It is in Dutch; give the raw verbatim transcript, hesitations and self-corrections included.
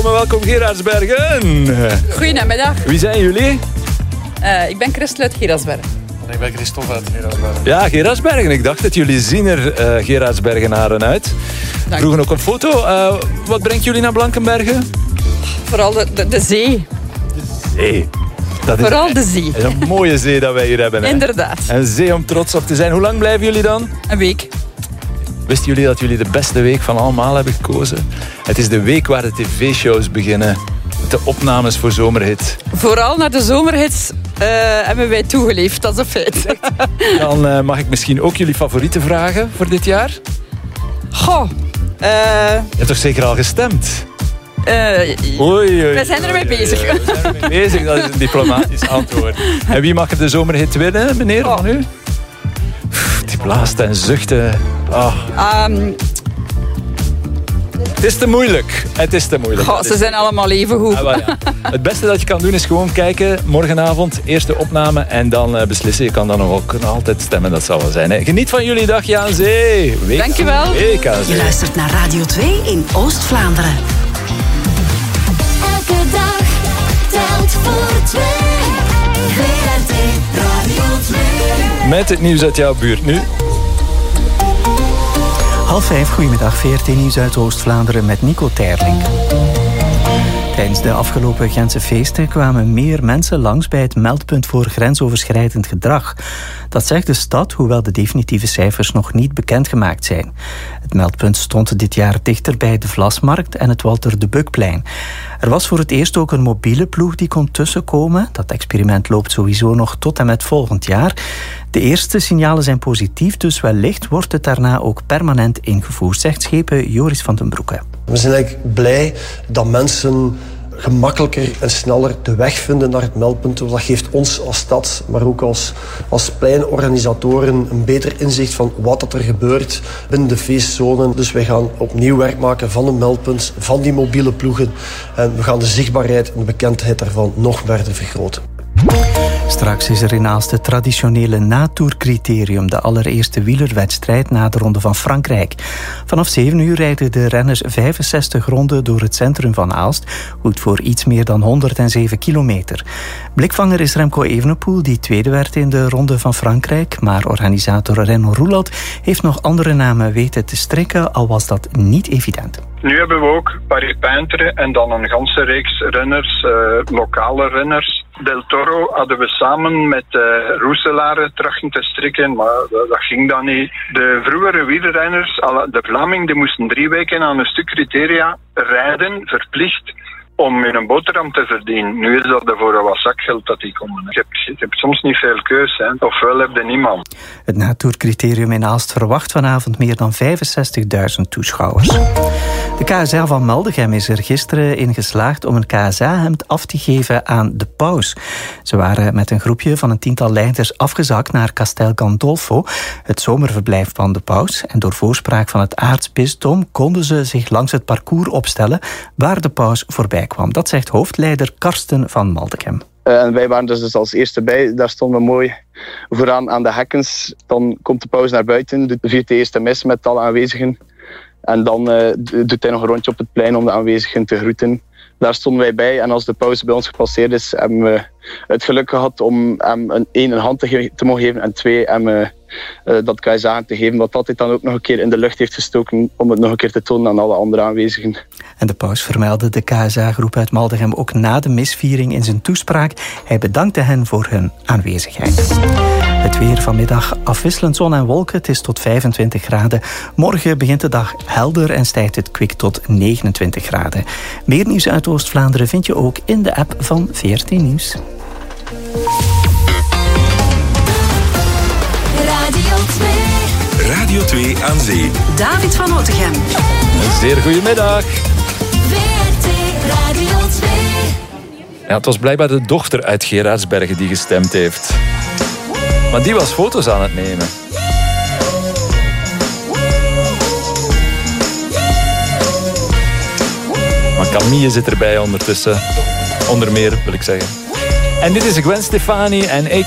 allemaal welkom Geraardsbergen. Goedemiddag. Wie zijn jullie? Uh, ik ben Christel uit Geraardsbergen. En ik ben Christophe uit Geraardsbergen. Ja, Geraardsbergen. Ik dacht dat jullie zien er uh, Geraardsbergenaren uit. Dank. Vroegen ook een foto. Uh, wat brengt jullie naar Blankenbergen? Vooral de, de, de zee. Zee. Dat is Vooral de zee. Dat is een mooie zee dat wij hier hebben. Hè? Inderdaad. Een zee om trots op te zijn. Hoe lang blijven jullie dan? Een week. Wisten jullie dat jullie de beste week van allemaal hebben gekozen? Het is de week waar de tv-shows beginnen. De opnames voor Zomerhit. Vooral naar de zomerhits uh, hebben wij toegeleefd. Dat is een feit. Dan uh, mag ik misschien ook jullie favorieten vragen voor dit jaar? Goh. Uh, Je hebt toch zeker al gestemd? Uh, oei, oei, we zijn ermee oei, bezig. Oei, we zijn ermee bezig, dat is een diplomatisch antwoord. En wie mag er de Zomerhit winnen, meneer, oh. van u? Pff, die blaast en zuchten. Oh. Um, het is te moeilijk. Het is te moeilijk. Goh, ze zijn allemaal even goed. Ah, ja. Het beste dat je kan doen is gewoon kijken. Morgenavond, eerste opname en dan uh, beslissen. Je kan dan ook nog altijd stemmen, dat zal wel zijn. Hè. Geniet van jullie dagje aan zee. Week Dankjewel. Week aan zee. Je luistert naar Radio twee in Oost-Vlaanderen. Elke dag telt voor twee. V R T Radio twee. Met het nieuws uit jouw buurt nu. Half vijf, goedemiddag, V R T Nieuws uit Oost-Vlaanderen met Nico Terling. Tijdens de afgelopen Gentse feesten kwamen meer mensen langs bij het meldpunt voor grensoverschrijdend gedrag. Dat zegt de stad, hoewel de definitieve cijfers nog niet bekendgemaakt zijn. Het meldpunt stond dit jaar dichter bij de Vlasmarkt en het Walter de Buckplein. Er was voor het eerst ook een mobiele ploeg die kon tussenkomen. Dat experiment loopt sowieso nog tot en met volgend jaar. De eerste signalen zijn positief, dus wellicht wordt het daarna ook permanent ingevoerd, zegt schepen Joris van den Broeke. We zijn eigenlijk blij dat mensen gemakkelijker en sneller de weg vinden naar het meldpunt. Dat geeft ons als stad, maar ook als, als pleinorganisatoren een beter inzicht van wat dat er gebeurt binnen de feestzone. Dus wij gaan opnieuw werk maken van een meldpunt, van die mobiele ploegen. En we gaan de zichtbaarheid en de bekendheid daarvan nog verder vergroten. Straks is er in Aalst het traditionele natourcriterium, de allereerste wielerwedstrijd na de Ronde van Frankrijk. Vanaf zeven uur rijden de renners vijfenzestig ronden door het centrum van Aalst, goed voor iets meer dan honderdzeven kilometer. Blikvanger is Remco Evenepoel, die tweede werd in de Ronde van Frankrijk, maar organisator Renno Roeland heeft nog andere namen weten te strikken, al was dat niet evident. Nu hebben we ook Paris-Peintre en dan een ganse reeks renners, uh, lokale renners. Del Toro hadden we samen met uh, Roeselare trachten te strikken, maar dat, dat ging dan niet. De vroegere wielrenners, de Vlaming, die moesten drie weken aan een stuk criteria rijden, verplicht, om hun een boterham te verdienen. Nu is dat voor een wat zakgeld dat die komen. Je hebt, je hebt soms niet veel keus, hè. Ofwel heb je niemand. Het natourcriterium in Aalst verwacht vanavond meer dan vijfenzestigduizend toeschouwers. De K S A van Maldegem is er gisteren in geslaagd om een K S A-hemd af te geven aan de paus. Ze waren met een groepje van een tiental leiders afgezakt naar Castel Gandolfo, het zomerverblijf van de paus. En door voorspraak van het aartsbisdom konden ze zich langs het parcours opstellen waar de paus voorbij kwam. Dat zegt hoofdleider Karsten van Maldegem. Uh, en wij waren dus, dus als eerste bij. Daar stonden we mooi vooraan aan de hekkens. Dan komt de paus naar buiten, viert de eerste mis met alle aanwezigen. En dan uh, doet hij nog een rondje op het plein om de aanwezigen te groeten. Daar stonden wij bij en als de paus bij ons gepasseerd is, hebben we het geluk gehad om hem een, één een hand te, ge- te mogen geven en twee hem uh, uh, dat K S A te geven. Wat dat hij dan ook nog een keer in de lucht heeft gestoken om het nog een keer te tonen aan alle andere aanwezigen. En de paus vermeldde de K S A-groep uit Maldegem ook na de misviering in zijn toespraak. Hij bedankte hen voor hun aanwezigheid. Het weer vanmiddag afwisselend zon en wolken. Het is tot vijfentwintig graden. Morgen begint de dag helder en stijgt het kwik tot negenentwintig graden. Meer nieuws uit Oost-Vlaanderen vind je ook in de app van V R T Nieuws. Radio twee. Radio twee aan zee. David van Otegem. Een zeer goedemiddag. V R T Radio twee. Ja, het was blijkbaar de dochter uit Geraardsbergen die gestemd heeft. Maar die was foto's aan het nemen. Maar Camille zit erbij ondertussen. Onder meer, wil ik zeggen. En dit is Gwen Stefani en A